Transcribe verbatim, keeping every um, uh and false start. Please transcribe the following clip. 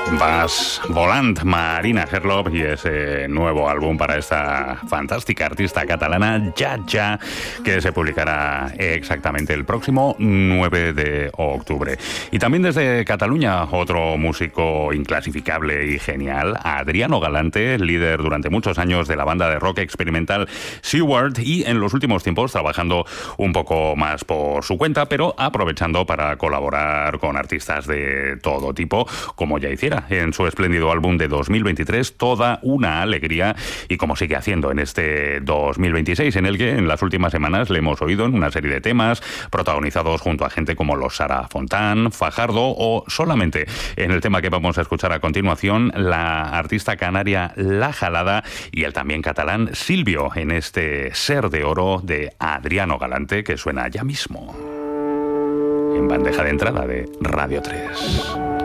Vas volant, Marina Herlop, y ese nuevo álbum para esta fantástica artista catalana, Ja Ja, que se publicará exactamente el próximo nueve de octubre. Y también desde Cataluña, otro músico inclasificable y genial, Adriano Galante, líder durante muchos años de la banda de rock experimental Seward, y en los últimos tiempos trabajando un poco más por su cuenta, pero aprovechando para colaborar con artistas de todo tipo, como ya hiciera en su espléndido álbum de dos mil veintitrés, Toda una alegría, y como sigue haciendo en este dos mil veintiséis, en el que en las últimas semanas le hemos oído en una serie de temas protagonizados junto a gente como los Sara Fontán, Fajardo, o solamente en el tema que vamos a escuchar a continuación, la artista canaria La Jalada y el también catalán Silvio, en este Ser de Oro de Adriano Galante, que suena ya mismo en bandeja de entrada de Radio tres.